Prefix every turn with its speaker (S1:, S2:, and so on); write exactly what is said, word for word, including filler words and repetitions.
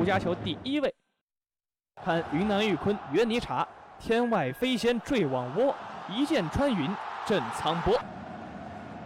S1: 独家球第一位。看云南玉坤约你茶，天外飞仙坠网窝，一箭穿云震苍波。